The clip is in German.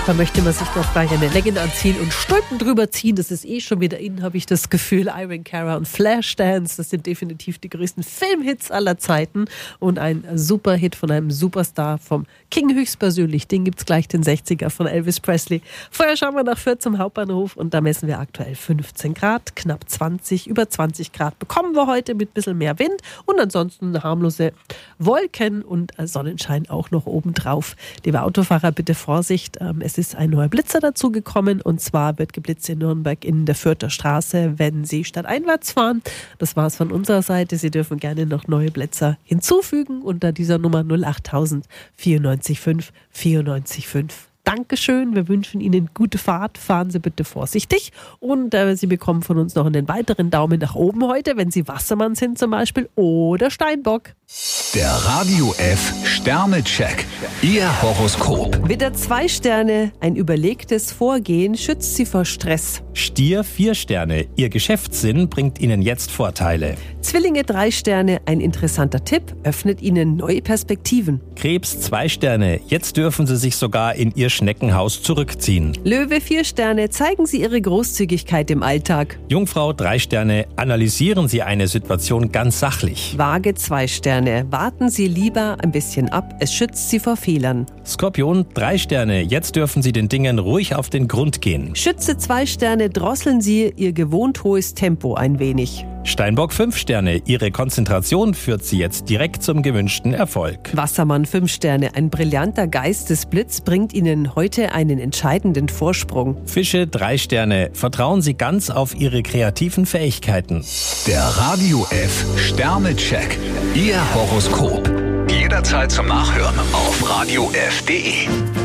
Da möchte man sich doch gleich eine Legging anziehen und Stulpen drüber ziehen. Das ist schon wieder in, habe ich das Gefühl. Irene Cara und Flashdance, das sind definitiv die größten Filmhits aller Zeiten. Und ein Superhit von einem Superstar, vom King höchstpersönlich. Den gibt es gleich, den 60er von Elvis Presley. Vorher schauen wir nach Fürth zum Hauptbahnhof und da messen wir aktuell 15 Grad, knapp 20, über 20 Grad bekommen wir heute mit ein bisschen mehr Wind und ansonsten harmlose Wolken und Sonnenschein auch noch obendrauf. Liebe Autofahrer, bitte Vorsicht, es ist ein neuer Blitzer dazugekommen und zwar wird geblitzt in Nürnberg in der Fürther Straße, wenn Sie stadteinwärts fahren. Das war es von unserer Seite. Sie dürfen gerne noch neue Blitzer hinzufügen unter dieser Nummer 08000 94 5 94 5. Dankeschön, wir wünschen Ihnen gute Fahrt, fahren Sie bitte vorsichtig und Sie bekommen von uns noch einen weiteren Daumen nach oben heute, wenn Sie Wassermann sind zum Beispiel oder Steinbock. Der Radio F Sternecheck, Ihr Horoskop. Widder 2 Sterne, ein überlegtes Vorgehen schützt Sie vor Stress. Stier 4 Sterne, Ihr Geschäftssinn bringt Ihnen jetzt Vorteile. Zwillinge 3 Sterne, ein interessanter Tipp öffnet Ihnen neue Perspektiven. Krebs 2 Sterne, jetzt dürfen Sie sich sogar in Ihr Schneckenhaus zurückziehen. Löwe 4 Sterne, zeigen Sie Ihre Großzügigkeit im Alltag. Jungfrau 3 Sterne, analysieren Sie eine Situation ganz sachlich. Waage 2 Sterne, warten Sie lieber ein bisschen ab, es schützt Sie vor Fehlern. Skorpion 3 Sterne, jetzt dürfen Sie den Dingen ruhig auf den Grund gehen. Schütze 2 Sterne, drosseln Sie Ihr gewohnt hohes Tempo ein wenig. Steinbock 5 Sterne, Ihre Konzentration führt Sie jetzt direkt zum gewünschten Erfolg. Wassermann 5 Sterne, ein brillanter Geistesblitz bringt Ihnen heute einen entscheidenden Vorsprung. Fische 3 Sterne, vertrauen Sie ganz auf Ihre kreativen Fähigkeiten. Der Radio F Sternecheck, Ihr Horoskop. Jederzeit zum Nachhören auf radiof.de.